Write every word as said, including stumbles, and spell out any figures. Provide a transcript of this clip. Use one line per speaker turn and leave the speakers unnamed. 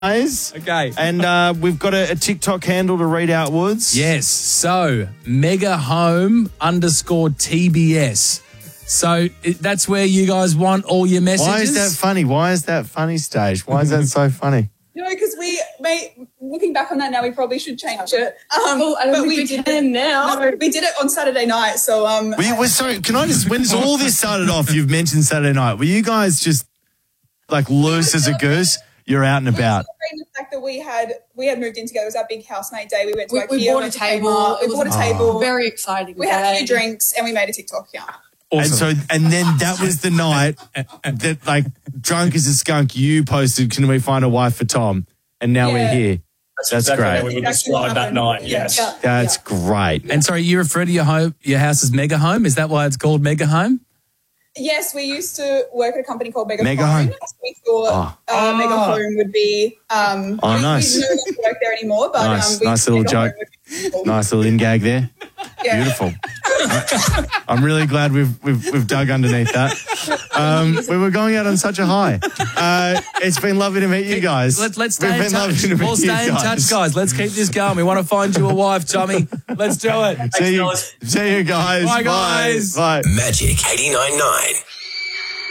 guys.
Okay.
And uh, we've got a, a TikTok handle to read out, Woods.
Yes. So, Mega Home underscore T B S. So, it, that's where you guys want all your messages.
Why is that funny? Why is that funny, Stage? Why is that so funny?
You know, because we, may, looking back on that now, we probably should change it. Um,
Well, I don't
but
think
we
we
did
can
it
now.
No, we did it on Saturday night. So, um,
Were you, were, sorry, can I just, when all this started off, you've mentioned Saturday night. Were you guys just like loose as a goose? You're out and about.
the fact that we had we had moved in together. It was our big housemate day. We went to
We,
IKEA,
we bought a
went to
table.
Kmart, We
It was
bought a table.
very exciting.
We had a few
day.
drinks and we made a TikTok. Yeah.
And so, and then that was the night that, like, drunk as a skunk, you posted, "Can we find a wife for Tom?" And now
Yeah.
we're here. That's
exactly
great.
how we would
That's exactly what
describe that
happened.
night,
Yeah.
yes.
Yeah.
That's
Yeah.
great.
And sorry, you refer to your home, your house as Mega Home? Is that why it's called Mega Home?
Yes, we used to work at a company called Mega,
Mega
Home.
Home.
We thought uh, Mega Home would be. Um,
Oh,
we,
nice.
We don't work there anymore, but
Nice.
um, we
Nice little
Mega Home
joke.
would be cool.
Nice little in gag there.
Yeah.
Beautiful. I'm really glad we've we've, we've dug underneath that. Um, we were going out on such a high. Uh, it's been lovely to meet you guys.
Let's, let's
We've
stay in
been lovely
touch.
to meet
We'll
you
stay in
guys.
touch, guys. Let's keep this going. We want to find you a wife, Tommy. Let's do it.
See you,
fellas.
see you guys.
Bye, guys.
Bye. Bye.
Magic eighty-nine point nine.